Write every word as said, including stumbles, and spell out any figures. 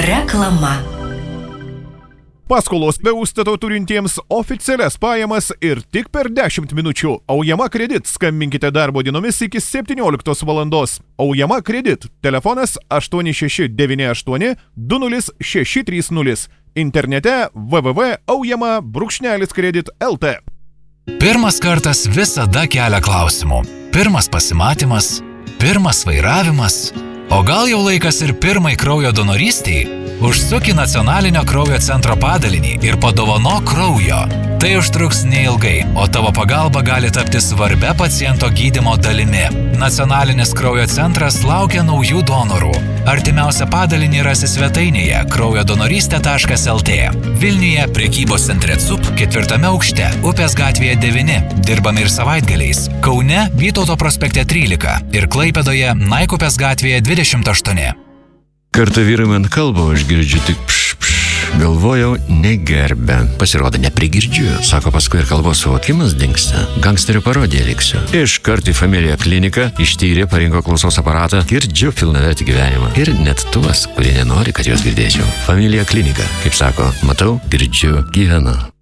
Reklama. Paskolos be užstato turintiems oficialias pajamas ir tik per dešimt minučių. Aujama Kredit. Skambinkite darbo dienomis iki septynioliktos valandos. Aujama Kredit. Telefonas aštuoni šeši devyni aštuoni du nulis šeši trys nulis. Internete w w w taškas aujama brūkšnelis kredit taškas l t. Pirmas kartas visada kelia klausimų. Pirmas pasimatymas, pirmas vairavimas. O gal jau laikas ir pirmai kraujo donorystiai? Užsuk į Nacionalinio kraujo centro padalinį ir padovanok kraujo. Tai užtruks neilgai, o tavo pagalba gali tapti svarbia paciento gydymo dalimi. Nacionalinis kraujo centras laukia naujų donorų. Artimiausią padalinį rasi svetainėje kraujodonorystė taškas l t. Vilniuje prekybos centre C U P ketvirtame aukšte, Upės gatvėje devyni, dirbame ir savaitgaliais. Kaune Vytauto prospekte trylika ir Klaipėdoje Naikupės gatvėje dvidešimt aštuoni. Kartą vyrai man kalba, aš girdžiu tik pš, pš, galvojau negerbę. Pasirodo, neprigirdžiu. Sako, paskui ir kalbos suvokimas dingsta. Gangsterio parodija liksiu. Iškart į Familija kliniką, ištyrė, parinko klausos aparatą, girdžiu pilnavertį gyvenimą. Ir net tuos, kurie nenori, kad juos girdėčiau. Familija klinika, kaip sako, matau, girdžiu, gyvenu.